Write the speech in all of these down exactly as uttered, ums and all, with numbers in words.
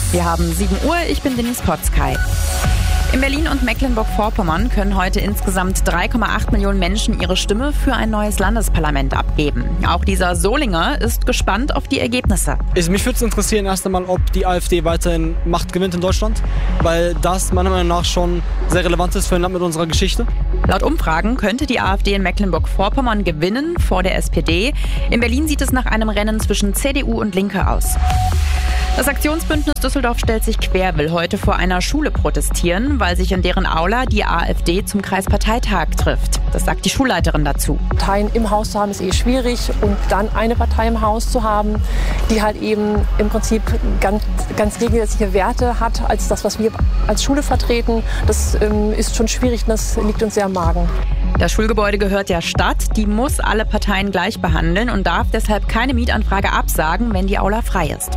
Wir haben sieben Uhr, ich bin Denise Potzkei. In Berlin und Mecklenburg-Vorpommern können heute insgesamt drei Komma acht Millionen Menschen ihre Stimme für ein neues Landesparlament abgeben. Auch dieser Solinger ist gespannt auf die Ergebnisse. Also mich würde es interessieren erst einmal, ob die AfD weiterhin Macht gewinnt in Deutschland, weil das meiner Meinung nach schon sehr relevant ist für ein Land mit unserer Geschichte. Laut Umfragen könnte die AfD in Mecklenburg-Vorpommern gewinnen vor der S P D. In Berlin sieht es nach einem Rennen zwischen C D U und Linke aus. Das Aktionsbündnis Düsseldorf stellt sich quer, will heute vor einer Schule protestieren, weil sich in deren Aula die AfD zum Kreisparteitag trifft. Das sagt die Schulleiterin dazu. Parteien im Haus zu haben ist eh schwierig und dann eine Partei im Haus zu haben, die halt eben im Prinzip ganz, ganz gegensätzliche Werte hat als das, was wir als Schule vertreten, das ähm, ist schon schwierig und das liegt uns sehr am Magen. Das Schulgebäude gehört der Stadt, die muss alle Parteien gleich behandeln und darf deshalb keine Mietanfrage absagen, wenn die Aula frei ist.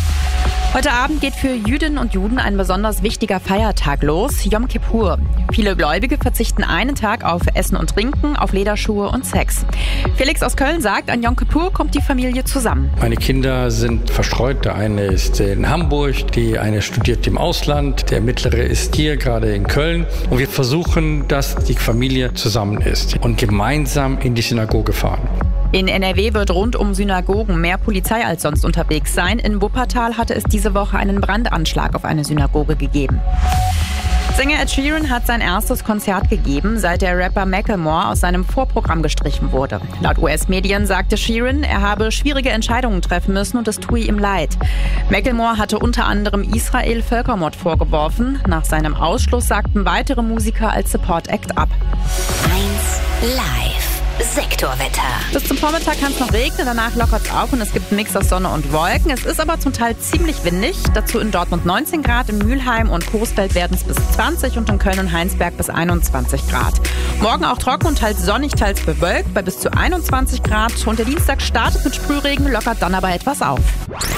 Heute Abend geht für Jüdinnen und Juden ein besonders wichtiger Feiertag los, Yom Kippur. Viele Gläubige verzichten einen Tag auf Essen und Trinken, auf Lederschuhe und Sex. Felix aus Köln sagt, an Yom Kippur kommt die Familie zusammen. Meine Kinder sind verstreut. Der eine ist in Hamburg, die eine studiert im Ausland, der mittlere ist hier gerade in Köln. Und wir versuchen, dass die Familie zusammen ist und gemeinsam in die Synagoge fahren. In N R W wird rund um Synagogen mehr Polizei als sonst unterwegs sein. In Wuppertal hatte es diese Woche einen Brandanschlag auf eine Synagoge gegeben. Sänger Ed Sheeran hat sein erstes Konzert gegeben, seit der Rapper Macklemore aus seinem Vorprogramm gestrichen wurde. Laut U S-Medien sagte Sheeran, er habe schwierige Entscheidungen treffen müssen und es tue ihm leid. Macklemore hatte unter anderem Israel Völkermord vorgeworfen. Nach seinem Ausschluss sagten weitere Musiker als Support-Act ab. eins Live. Sektorwetter. Bis zum Vormittag kann es noch regnen, danach lockert es auf und es gibt einen Mix aus Sonne und Wolken. Es ist aber zum Teil ziemlich windig. Dazu in Dortmund neunzehn Grad, in Mülheim und Coesfeld werden es bis zwanzig und in Köln und Heinsberg bis einundzwanzig Grad. Morgen auch trocken und teils sonnig, teils bewölkt bei bis zu einundzwanzig Grad. Und der Dienstag startet mit Sprühregen, lockert dann aber etwas auf.